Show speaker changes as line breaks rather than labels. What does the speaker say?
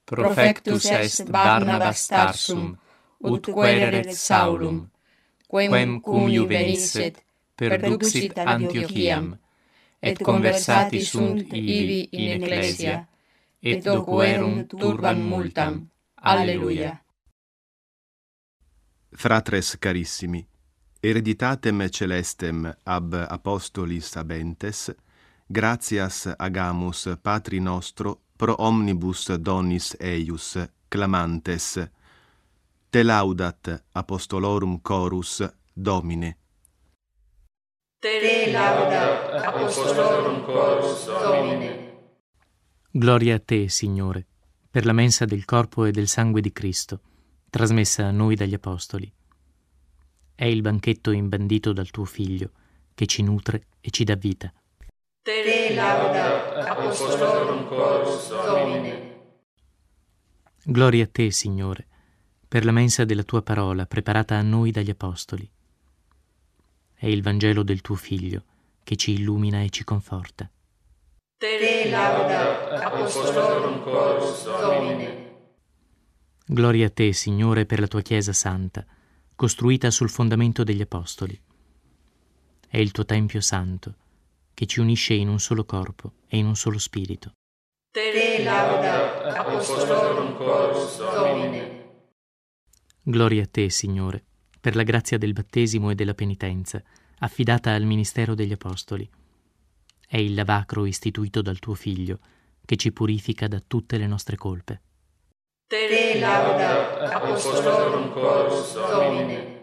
Profectus est Barnabas tarsum, ut quaereret Saulum, quem cum venissent, perduxit Antiochiam, et conversati sunt ivi in ecclesia, et docuerunt turbam multam. Alleluia.
Fratres carissimi, hereditatem celestem ab apostolis habentes, gratias agamus Patri nostro pro omnibus donis eius, clamantes, te laudat apostolorum chorus, Domine.
Te laudat apostolorum chorus, Domine.
Gloria a te, Signore, per la mensa del corpo e del sangue di Cristo, trasmessa a noi dagli Apostoli. È il banchetto imbandito dal tuo Figlio, che ci nutre e ci dà vita.
Te laudat apostolorum chorus, Domine.
Gloria a te, Signore, per la mensa della tua parola preparata a noi dagli Apostoli. È il Vangelo del tuo Figlio, che ci illumina e ci conforta.
Te laudat apostolorum chorus, Domine.
Gloria a te, Signore, per la tua Chiesa santa, costruita sul fondamento degli Apostoli. È il tuo Tempio santo, che ci unisce in un solo corpo e in un solo spirito.
Te laudat apostolorum chorus, Domine.
Gloria a te, Signore, per la grazia del battesimo e della penitenza, affidata al ministero degli Apostoli. È il lavacro istituito dal tuo Figlio, che ci purifica da tutte le nostre colpe.
Te laudat apostolorum chorus, Domine.